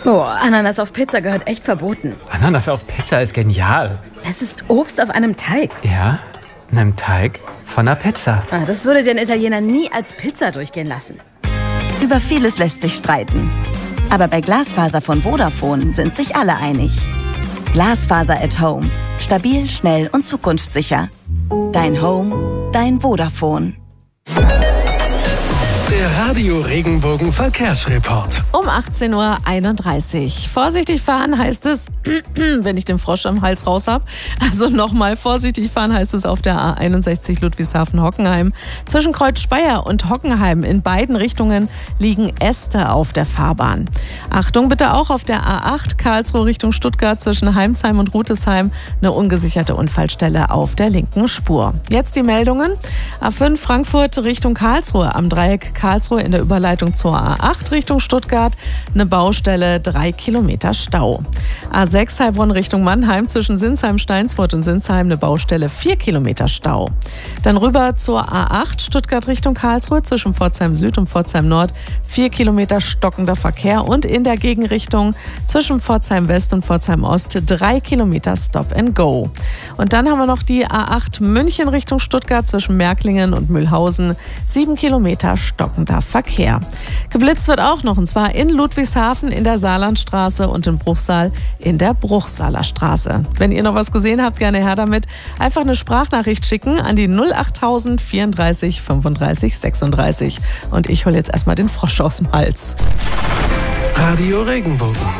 Oh, Ananas auf Pizza gehört echt verboten. Ananas auf Pizza ist genial. Es ist Obst auf einem Teig. Ja, einem Teig von einer Pizza. Das würde den Italiener nie als Pizza durchgehen lassen. Über vieles lässt sich streiten. Aber bei Glasfaser von Vodafone sind sich alle einig. Glasfaser at Home. Stabil, schnell und zukunftssicher. Dein Home, dein Vodafone. Der Radio Regenbogen Verkehrsreport. Um 18:31 Uhr. Vorsichtig fahren heißt es, wenn ich den Frosch am Hals raus habe. Also nochmal vorsichtig fahren heißt es auf der A61 Ludwigshafen-Hockenheim. Zwischen Kreuz Speyer und Hockenheim in beiden Richtungen liegen Äste auf der Fahrbahn. Achtung bitte auch auf der A8 Karlsruhe Richtung Stuttgart zwischen Heimsheim und Rutesheim eine ungesicherte Unfallstelle auf der linken Spur. Jetzt die Meldungen. A5 Frankfurt Richtung Karlsruhe am Dreieck Karlsruhe in der Überleitung zur A8 Richtung Stuttgart eine Baustelle, 3 Kilometer Stau. A6 Heilbronn Richtung Mannheim zwischen Sinsheim, Steinsfurt und Sinsheim eine Baustelle, 4 Kilometer Stau. Dann rüber zur A8 Stuttgart Richtung Karlsruhe zwischen Pforzheim Süd und Pforzheim Nord 4 Kilometer stockender Verkehr und in der Gegenrichtung zwischen Pforzheim West und Pforzheim Ost 3 Kilometer Stop and Go. Und dann haben wir noch die A8 München Richtung Stuttgart zwischen Märklingen und Mühlhausen 7 Kilometer stockender Verkehr. Geblitzt wird auch noch, und zwar in Ludwigshafen in der Saarlandstraße und in Bruchsal in der Bruchsaler Straße. Wenn ihr noch was gesehen habt, gerne her damit. Einfach eine Sprachnachricht schicken an die 08000 34 35 36. Und ich hole jetzt erstmal den Frosch aus dem Hals. Radio Regenbogen.